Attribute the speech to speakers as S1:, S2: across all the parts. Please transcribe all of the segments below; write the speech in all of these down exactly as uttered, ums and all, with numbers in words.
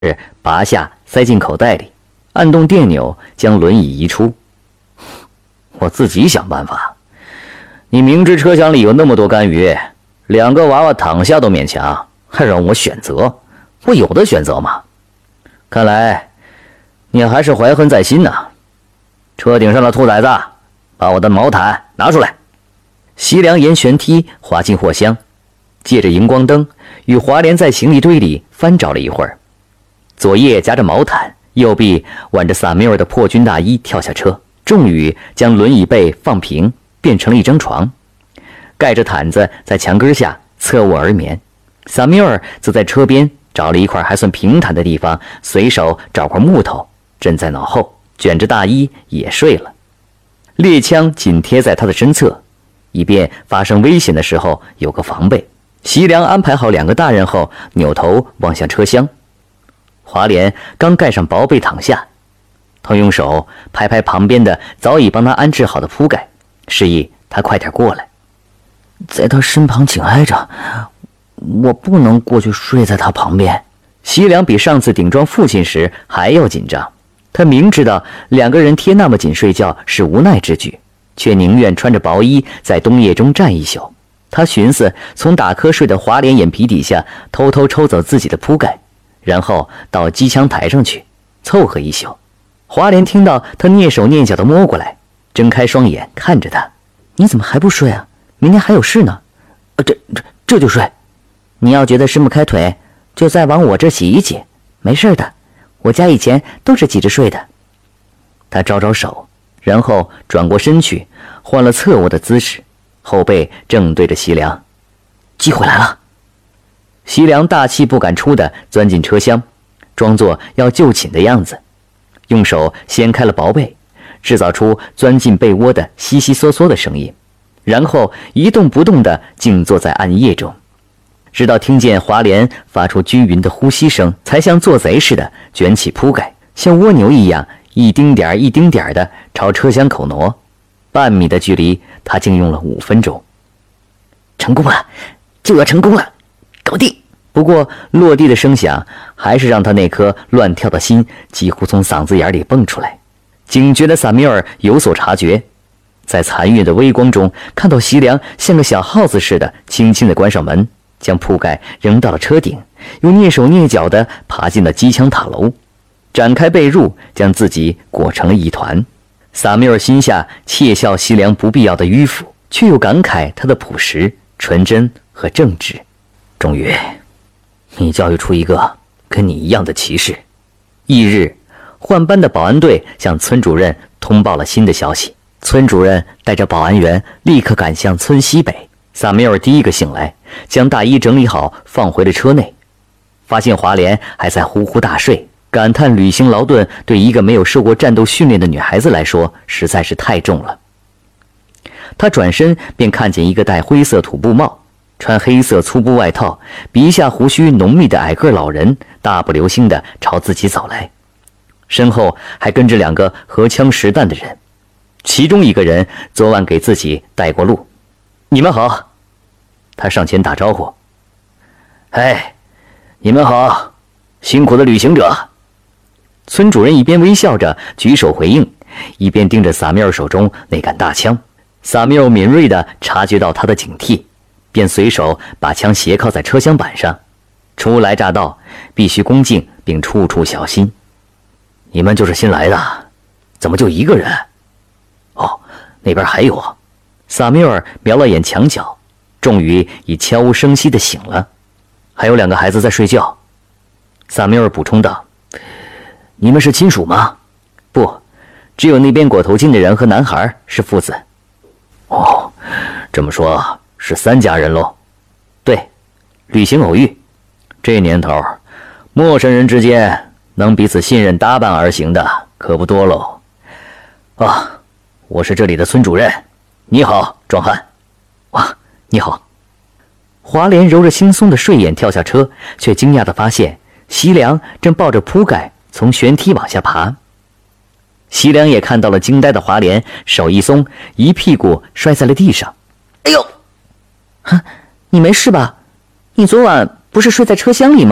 S1: 拔下塞进口袋里，按动电钮将轮椅移出。我自己想办法。你明知车厢里有那么多干鱼，两个娃娃躺下都勉强，还让我选择，我有的选择吗？看来你还是怀恨在心呐。车顶上的兔崽子，把我的毛毯拿出来。席良沿旋梯滑进货箱，借着荧光灯与华莲在行李堆里翻找了一会儿，左腋夹着毛毯，右臂挽着萨米尔的破军大衣跳下车，终于将轮椅背放平，变成了一张床，盖着毯子在墙根下侧卧而眠。萨米尔则在车边找了一块还算平坦的地方，随手找块木头枕在脑后，卷着大衣也睡了。猎枪紧贴在他的身侧，以便发生危险的时候有个防备。席良安排好两个大人后，扭头望向车厢。华莲刚盖上薄被躺下，他用手拍拍旁边的早已帮他安置好的铺盖，示意他快点过来。在他身旁紧挨着，我不能过去睡在他旁边。席良比上次顶撞父亲时还要紧张，他明知道两个人贴那么紧睡觉是无奈之举，却宁愿穿着薄衣在冬夜中站一宿。他寻思从打瞌睡的华莲眼皮底下偷偷抽走自己的铺盖，然后到机枪台上去凑合一宿。华莲听到他蹑手蹑脚地摸过来，睁开双眼看着他：“你怎么还不睡啊？明天还有事呢。呃、这这这就睡。你要觉得伸不开腿，就再往我这挤一挤，没事的。我家以前都是挤着睡的。”他招招手，然后转过身去，换了侧卧的姿势，后背正对着席良。机会来了。席良大气不敢出地钻进车厢，装作要就寝的样子，用手掀开了薄被，制造出钻进被窝的悉悉嗦嗦的声音，然后一动不动地静坐在暗夜中，直到听见华莲发出均匀的呼吸声，才像做贼似的卷起铺盖，像蜗牛一样一丁点一丁点地朝车厢口挪。半米的距离，他竟用了五分钟。成功了，就要成功了，搞定！不过落地的声响还是让他那颗乱跳的心几乎从嗓子眼里蹦出来。警觉的萨米尔有所察觉，在残月的微光中看到席良像个小耗子似的轻轻地关上门，将铺盖扔到了车顶，又蹑手蹑脚地爬进了机枪塔楼，展开被褥将自己裹成了一团。萨米尔心下窃笑席良不必要的迂腐，却又感慨他的朴实、纯真和正直。终于你教育出一个跟你一样的骑士。翌日，换班的保安队向村主任通报了新的消息，村主任带着保安员立刻赶向村西北。萨米尔第一个醒来，将大衣整理好放回了车内，发现华莲还在呼呼大睡，感叹旅行劳顿对一个没有受过战斗训练的女孩子来说实在是太重了。他转身便看见一个戴灰色土布帽、穿黑色粗布外套、鼻下胡须浓密的矮个老人大步流星地朝自己走来，身后还跟着两个荷枪实弹的人，其中一个人昨晚给自己带过路。你们好。他上前打招呼。哎，你们好，辛苦的旅行者。村主任一边微笑着举手回应，一边盯着萨米尔手中那杆大枪。萨米尔敏锐地察觉到他的警惕，便随手把枪斜靠在车厢板上。初来乍到，必须恭敬并处处小心。你们就是新来的，怎么就一个人？哦，那边还有。萨米尔瞄了眼墙角，终于已悄无声息地醒了。还有两个孩子在睡觉。萨米尔补充道。你们是亲属吗？不，只有那边裹头巾的人和男孩是父子。哦，这么说是三家人喽？对，旅行偶遇。这年头，陌生人之间能彼此信任搭伴而行的可不多喽。啊，我是这里的村主任。你好，壮汉。哇，你好。华莲揉着惺忪的睡眼跳下车，却惊讶地发现席良正抱着铺盖从旋梯往下爬。席良也看到了惊呆的华莲，手一松，一屁股摔在了地上。哎呦！哈，你没事吧？你昨晚不是睡在车厢里吗？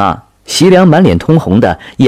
S1: 席良满脸通红的